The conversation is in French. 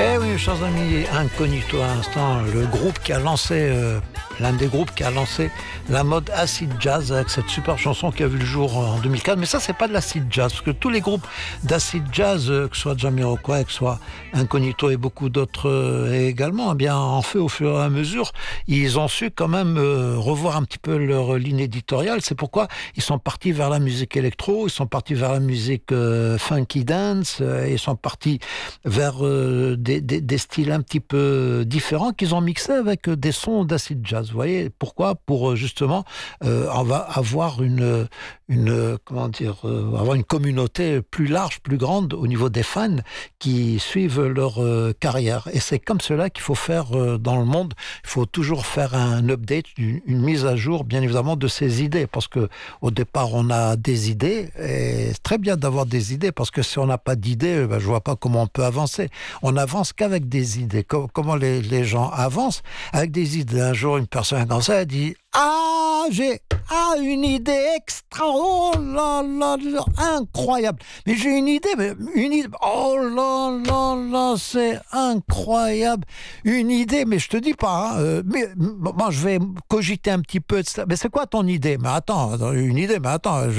Eh oui, chers amis, Incognito à l'instant, le groupe qui a lancé, l'un des groupes qui a lancé la mode acid jazz avec cette super chanson qui a vu le jour en 2004. Mais ça, c'est pas de l'acid jazz, parce que tous les groupes d'acid jazz, que ce soit Jamiroquai, que ce soit Incognito et beaucoup d'autres également, eh bien, en fait, au fur et à mesure, ils ont su quand même revoir un petit peu leur ligne éditoriale. C'est pourquoi ils sont partis vers la musique électro, ils sont partis vers la musique funky dance, ils sont partis vers des styles un petit peu différents qu'ils ont mixés avec des sons d'acid jazz. Vous voyez pourquoi? Pour justement on va avoir une comment dire avoir une communauté plus large, plus grande au niveau des fans qui suivent leur carrière. Et c'est comme cela qu'il faut faire dans le monde. Il faut toujours faire un update, une mise à jour, bien évidemment, de ses idées, parce que au départ on a des idées et c'est très bien d'avoir des idées, parce que si on n'a pas d'idées, je vois pas comment on peut avancer. On avance qu'avec des idées. Comment les gens avancent? Avec des idées. Un jour, une personne comme ça, elle dit: j'ai une idée extra, oh là là, incroyable. Mais j'ai une idée, oh là là là, c'est incroyable. Une idée, mais je te dis pas, mais moi je vais cogiter un petit peu de ça. Mais c'est quoi ton idée? Mais attends, une idée, mais attends,